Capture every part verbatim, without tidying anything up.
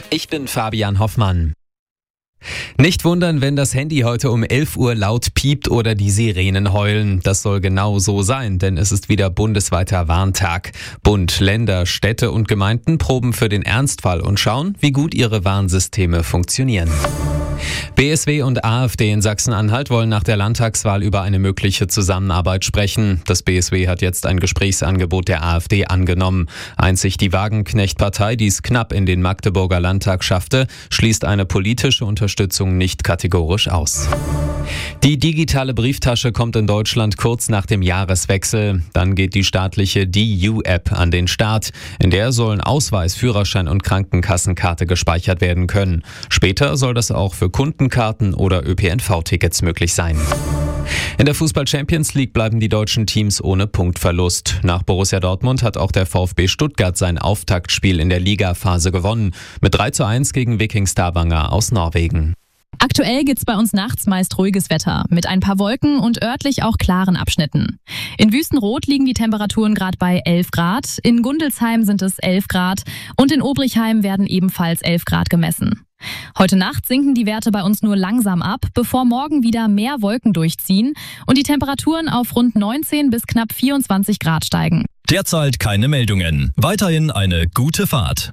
Ich bin Fabian Hoffmann. Nicht wundern, wenn das Handy heute um elf Uhr laut piept oder die Sirenen heulen. Das soll genau so sein, denn es ist wieder bundesweiter Warntag. Bund, Länder, Städte und Gemeinden proben für den Ernstfall und schauen, wie gut ihre Warnsysteme funktionieren. B S W und AfD in Sachsen-Anhalt wollen nach der Landtagswahl über eine mögliche Zusammenarbeit sprechen. Das B S W hat jetzt ein Gesprächsangebot der AfD angenommen. Einzig die Wagenknecht-Partei, die es knapp in den Magdeburger Landtag schaffte, schließt eine politische Unterstützung nicht kategorisch aus. Die digitale Brieftasche kommt in Deutschland kurz nach dem Jahreswechsel. Dann geht die staatliche D U-App an den Start. In der sollen Ausweis, Führerschein und Krankenkassenkarte gespeichert werden können. Später soll das auch für Kundenkarten oder Ö P N V-Tickets möglich sein. In der Fußball-Champions League bleiben die deutschen Teams ohne Punktverlust. Nach Borussia Dortmund hat auch der VfB Stuttgart sein Auftaktspiel in der Ligaphase gewonnen. Mit drei zu eins gegen Viking Stavanger aus Norwegen. Aktuell gibt's bei uns nachts meist ruhiges Wetter, mit ein paar Wolken und örtlich auch klaren Abschnitten. In Wüstenrot liegen die Temperaturen gerade bei elf Grad, in Gundelsheim sind es elf Grad und in Obrichheim werden ebenfalls elf Grad gemessen. Heute Nacht sinken die Werte bei uns nur langsam ab, bevor morgen wieder mehr Wolken durchziehen und die Temperaturen auf rund neunzehn bis knapp vierundzwanzig Grad steigen. Derzeit keine Meldungen. Weiterhin eine gute Fahrt.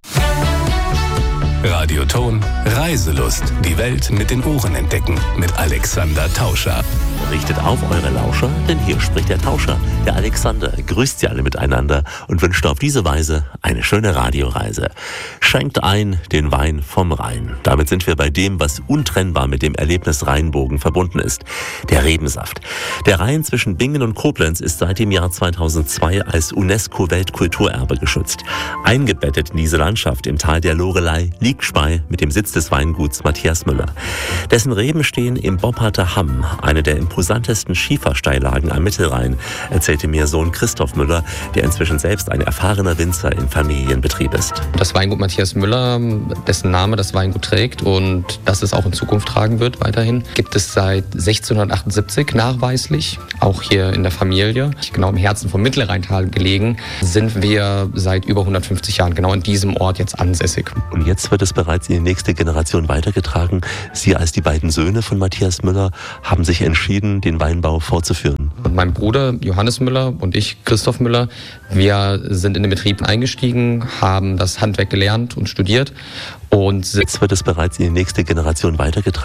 Radioton Reiselust. Die Welt mit den Ohren entdecken. Mit Alexander Tauscher. Richtet auf eure Lauscher, denn hier spricht der Tauscher. Der Alexander grüßt sie alle miteinander und wünscht auf diese Weise eine schöne Radioreise. Schenkt ein den Wein vom Rhein. Damit sind wir bei dem, was untrennbar mit dem Erlebnis Rheinbogen verbunden ist. Der Rebensaft. Der Rhein zwischen Bingen und Koblenz ist seit dem Jahr zweitausendzwei als UNESCO-Weltkulturerbe geschützt. Eingebettet in diese Landschaft im Tal der Lorelei liegt Spey mit dem Sitz des Weinguts Matthias Müller. Dessen Reben stehen im Bopparter Hamm, eine der imposantesten Schiefersteillagen am Mittelrhein, erzählte mir Sohn Christoph Müller, der inzwischen selbst ein erfahrener Winzer im Familienbetrieb ist. Das Weingut Matthias Müller, dessen Name das Weingut trägt und das es auch in Zukunft tragen wird weiterhin, gibt es seit sechzehnhundertachtundsiebzig nachweislich, auch hier in der Familie. Genau im Herzen vom Mittelrheintal gelegen, sind wir seit über hundertfünfzig Jahren genau in diesem Ort jetzt ansässig. Und jetzt wird es bereits in die nächste Generation weitergetragen. Sie als die beiden Söhne von Matthias Müller haben sich entschieden, den Weinbau fortzuführen. Und mein Bruder Johannes Müller und ich, Christoph Müller, wir sind in den Betrieb eingestiegen, haben das Handwerk gelernt und studiert. Und jetzt wird es bereits in die nächste Generation weitergetragen.